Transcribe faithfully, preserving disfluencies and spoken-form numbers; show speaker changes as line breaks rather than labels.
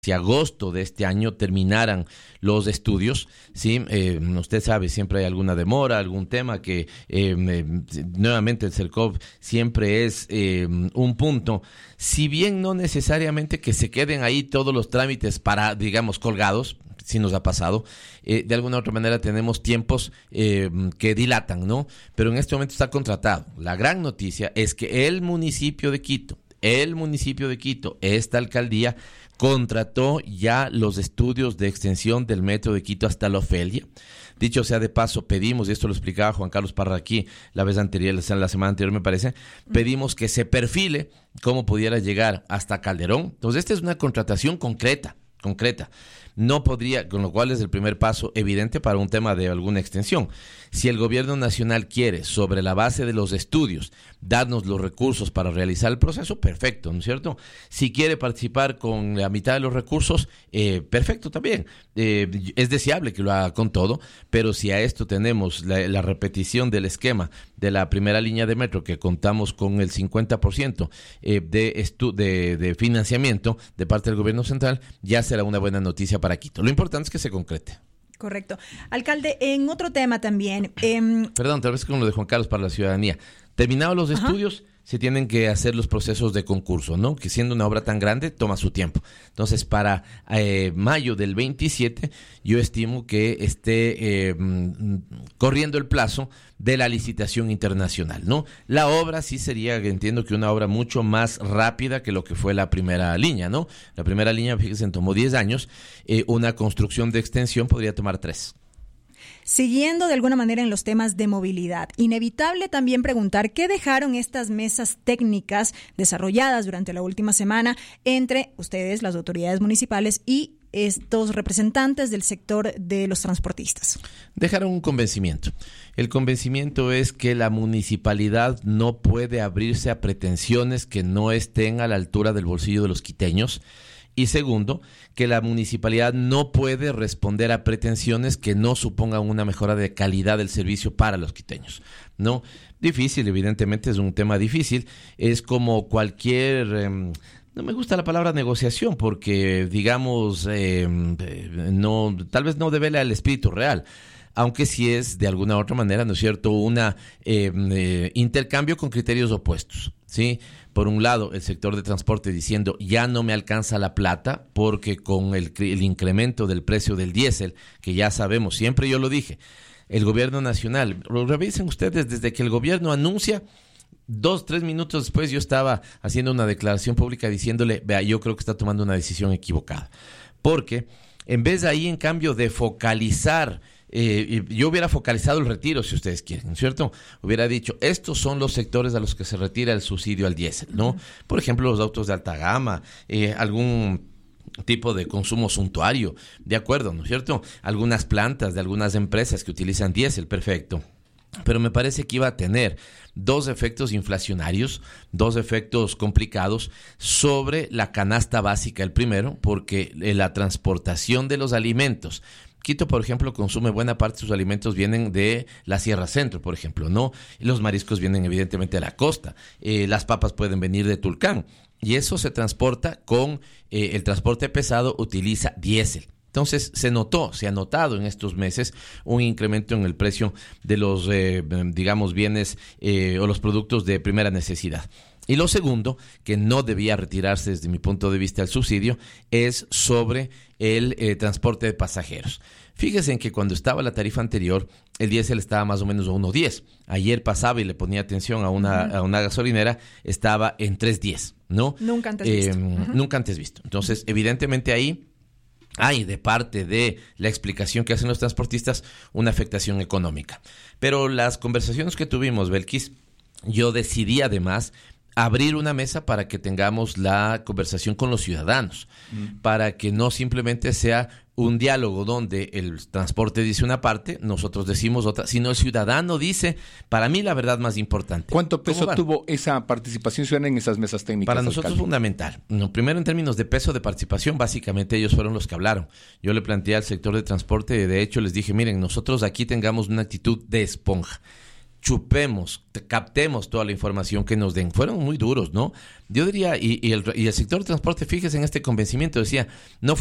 si agosto de este año terminaran los estudios, ¿sí? Eh, usted sabe, siempre hay alguna demora, algún tema que eh, eh, nuevamente el CERCOV siempre es eh, un punto, si bien no necesariamente que se queden ahí todos los trámites para, digamos, colgados, sí nos ha pasado, eh, de alguna u otra manera tenemos tiempos eh, que dilatan, ¿no? Pero en este momento está contratado. La gran noticia es que el municipio de Quito, el municipio de Quito, esta alcaldía, contrató ya los estudios de extensión del metro de Quito hasta la Ofelia. Dicho sea de paso, pedimos, y esto lo explicaba Juan Carlos Parra aquí la vez anterior, la semana anterior me parece, pedimos que se perfile cómo pudiera llegar hasta Calderón. Entonces, esta es una contratación concreta, concreta. No podría, con lo cual es el primer paso evidente para un tema de alguna extensión. Si el gobierno nacional quiere, sobre la base de los estudios, darnos los recursos para realizar el proceso, perfecto, ¿no es cierto? Si quiere participar con la mitad de los recursos, eh, perfecto también. Eh, es deseable que lo haga con todo, pero si a esto tenemos la, la repetición del esquema de la primera línea de metro, que contamos con el cincuenta por ciento eh, de, estu- de, de financiamiento de parte del gobierno central, ya será una buena noticia para Quito. Lo importante es que se concrete.
Correcto. Alcalde, en otro tema también. Eh...
Perdón, tal vez con lo de Juan Carlos para la ciudadanía. Terminados los Ajá. estudios, se tienen que hacer los procesos de concurso, ¿no? Que siendo una obra tan grande, toma su tiempo. Entonces, para eh, mayo del veintisiete, yo estimo que esté eh, corriendo el plazo de la licitación internacional, ¿no? La obra sí sería, entiendo que una obra mucho más rápida que lo que fue la primera línea, ¿no? La primera línea, fíjense, tomó diez años, eh, una construcción de extensión podría tomar tres.
Siguiendo de alguna manera en los temas de movilidad, inevitable también preguntar qué dejaron estas mesas técnicas desarrolladas durante la última semana entre ustedes, las autoridades municipales, y estos representantes del sector de los transportistas.
Dejaron un convencimiento. El convencimiento es que la municipalidad no puede abrirse a pretensiones que no estén a la altura del bolsillo de los quiteños. Y segundo, que la municipalidad no puede responder a pretensiones que no supongan una mejora de calidad del servicio para los quiteños, ¿no? Difícil, evidentemente es un tema difícil, es como cualquier... Eh, no me gusta la palabra negociación porque, digamos, eh, no, tal vez no devela el espíritu real, aunque sí es de alguna otra manera, ¿no es cierto?, una eh, eh, intercambio con criterios opuestos, ¿sí? Por un lado, el sector de transporte diciendo ya no me alcanza la plata porque con el, el incremento del precio del diésel, que ya sabemos, siempre yo lo dije, el gobierno nacional, lo revisen ustedes desde que el gobierno anuncia, dos, tres minutos después yo estaba haciendo una declaración pública diciéndole, vea, yo creo que está tomando una decisión equivocada. Porque en vez de ahí, en cambio, de focalizar... Eh, yo hubiera focalizado el retiro, si ustedes quieren, ¿no es cierto? Hubiera dicho, estos son los sectores a los que se retira el subsidio al diésel, ¿no? Por ejemplo, los autos de alta gama, eh, algún tipo de consumo suntuario, de acuerdo, ¿no es cierto? Algunas plantas de algunas empresas que utilizan diésel, perfecto. Pero me parece que iba a tener dos efectos inflacionarios, dos efectos complicados sobre la canasta básica. El primero, porque la transportación de los alimentos, Quito, por ejemplo, consume buena parte de sus alimentos vienen de la Sierra Centro, por ejemplo, ¿no? Los mariscos vienen evidentemente de la costa, eh, las papas pueden venir de Tulcán, y eso se transporta con, eh, el transporte pesado utiliza diésel. Entonces, se notó, se ha notado en estos meses un incremento en el precio de los, eh, digamos, bienes eh, o los productos de primera necesidad. Y lo segundo, que no debía retirarse desde mi punto de vista el subsidio, es sobre el eh, transporte de pasajeros. Fíjense en que cuando estaba la tarifa anterior, el diésel estaba más o menos a uno diez. Ayer pasaba y le ponía atención a una, uh-huh. a una gasolinera, estaba en tres diez, ¿no?
Nunca antes
eh,
visto. Uh-huh.
Nunca antes visto. Entonces, evidentemente ahí hay de parte de la explicación que hacen los transportistas una afectación económica. Pero las conversaciones que tuvimos, Belkis, yo decidí además abrir una mesa para que tengamos la conversación con los ciudadanos, mm. para que no simplemente sea un diálogo donde el transporte dice una parte, nosotros decimos otra, sino el ciudadano dice, para mí la verdad más importante.
¿Cuánto peso tuvo esa participación ciudadana en esas mesas técnicas?
Para nosotros alcalde? Fundamental. No, primero, en términos de peso de participación, básicamente ellos fueron los que hablaron. Yo le planteé al sector de transporte, de hecho les dije, miren, nosotros aquí tengamos una actitud de esponja. chupemos, captemos toda la información que nos den. Fueron muy duros, ¿no? Yo diría, y, y, el, y el sector de transporte, fíjese en este convencimiento, decía, no